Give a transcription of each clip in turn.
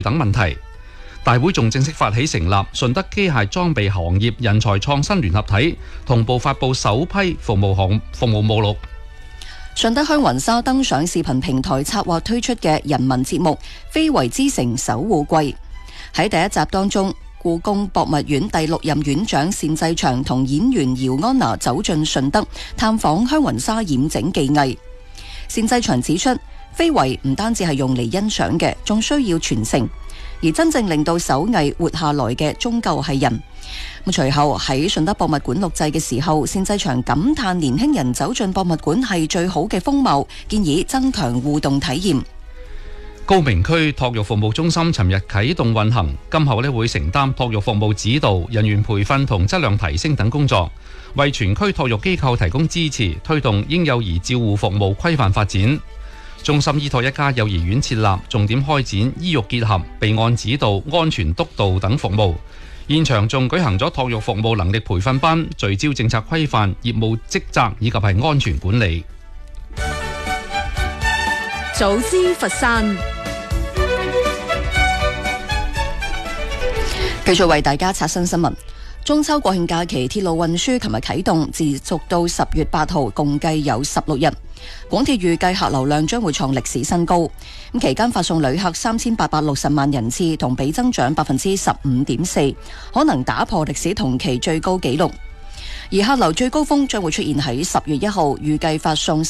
等問題。大會仲正式發起成立順德機械裝備行業人才創新聯合體，同步發布首批服務目錄。 順德香雲紗登上視頻平台策劃推出嘅人民節目《非遺之城守護季》。喺第一集當中，故宮博物院第6任院長單霽翔同演員姚安娜走進順德，探訪香雲紗染整技藝。單霽翔指出，非遺唔單止係用嚟欣賞嘅，仲需要傳承。而真正令到手藝活下來嘅，終究係人。隨後喺順德博物館錄製嘅時候，單霽翔感嘆年輕人走進博物館係最好嘅風貌，建議增強互動體驗。 高明區托育服務中心尋日啟動運行，今後會承擔托育服務指導、人員培訓同質量提升等工作，為全區托育機構提供支持，推動嬰幼兒照護服務規範發展。中心依託一家幼兒園設立，重點開展醫育結合、備案指導、安全督導等服務。現場仲舉行咗托育服務能力培訓班，聚焦政策規範、業務職責以及係安全管理。 早知佛山， 繼續為大家刷新新聞。中秋國慶假期鐵路運輸琴日啟動，持續到10月8號，共計有16日。廣鐵預計客流量將會創歷史新高。咁期間發送旅客3860萬人次，同比增長15.4%，可能打破歷史同期最高紀錄。而客流最高峰將會出現喺10月1號，預計發送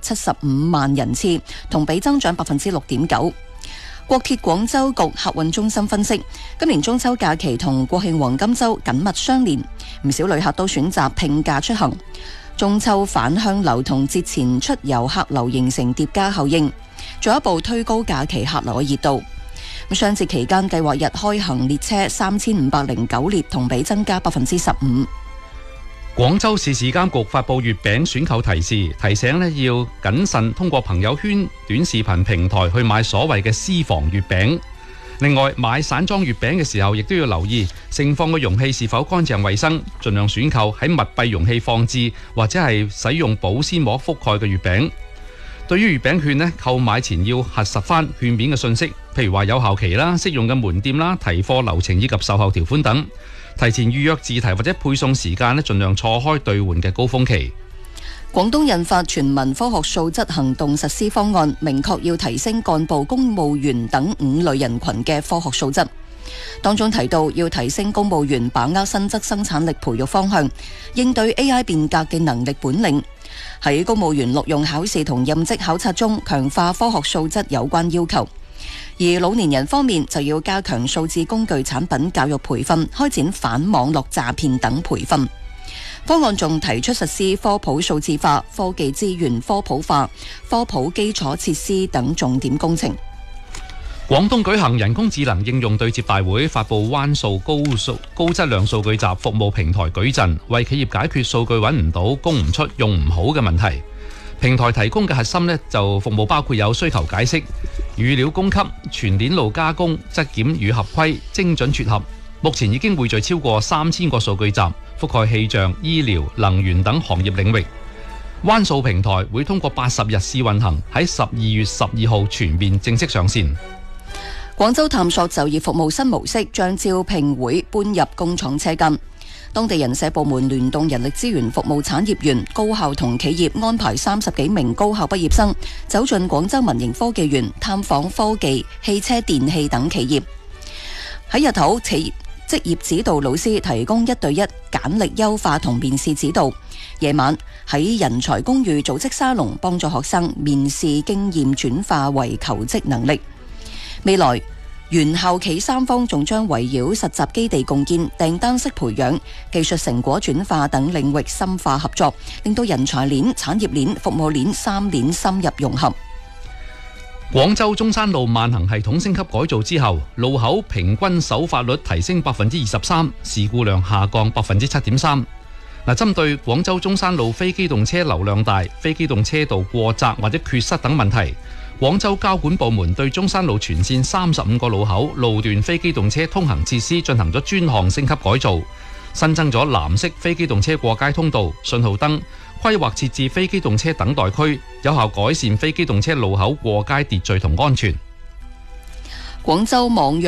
375萬人次，同比增長6.9%。國鐵廣州局客運中心分析，今年中秋假期同國慶黃金週緊密相連，唔少旅客都選擇拼假出行。中秋返鄉流同節前出遊客流形成疊加效應，進一步推高假期客流嘅熱度。雙節期間計劃日開行列車3509列，同比增加15%。 廣州市市監局發布月餅選購提示，提醒要謹慎通過朋友圈、短視頻平台去買所謂嘅私房月餅。另外，買散裝月餅嘅時候，亦都要留意盛放嘅容器是否乾淨衛生，盡量選購喺密閉容器放置或者係使用保鮮膜覆蓋嘅月餅。對於月餅券呢，購買前要核實翻券面嘅信息，譬如話有效期啦、適用嘅門店啦、提貨流程以及售後條款等。提前預約自提或者配送時間呢，盡量錯開兌換嘅高峰期。 廣東印發全民科學素質行動實施方案，明確要提升幹部、公務員等5類人群嘅科學素質。當中提到要提升公務員把握新質生產力培育方向，應對 AI 變革嘅能力本領。喺公務員錄用考試同任職考察中，強化科學素質有關要求。而老年人方面就要加強數字工具產品教育培訓，開展反網絡詐騙等培訓。方案仲提出實施科普數字化、科技資源科普化、科普基礎設施等重點工程。 廣東舉行人工智能應用對接大會，發布灣數高質量數據集服務平台矩陣，為企業解決數據揾唔到、供唔出、用唔好嘅問題。平台提供嘅核心呢，就服務包括有需求解釋、語料供給、全鏈路加工、質檢與合規、精準撮合。目前已經匯聚超過3000個數據集，覆蓋氣象、醫療、能源等行業領域。灣數平台會通過80日試運行，喺12月12號全面正式上線。 廣州探索就業服務新模式，將招聘會搬入工廠車間。當地人社部門聯動人力資源服務產業園、高校同企業，安排30幾名高校畢業生走進廣州民營科技園，探訪科技、汽車電器等企業。喺日頭，職業指導老師提供1對1簡歷優化同面試指導；夜晚喺人才公寓組織沙龍，幫助學生面試經驗轉化為求職能力。未來原校企3方仲將圍繞實習基地共建、訂單式培養、技術成果轉化等領域深化合作，令到人才鏈、產業鏈、服務鏈3鏈深入融合。 廣州中山路慢行系統升級改造之後，路口平均守法率提升23%，事故量下降7.3%。針對廣州中山路非機動車流量大、非機動車道過窄或者缺失等問題，廣州交管部門對中山路全線35個路口路段非機動車通行設施進行咗專項升級改造，新增咗藍色非機動車過街通道、信號燈，規劃設置非機動車等待區，有效改善非機動車路口過街秩序同安全。 廣州網約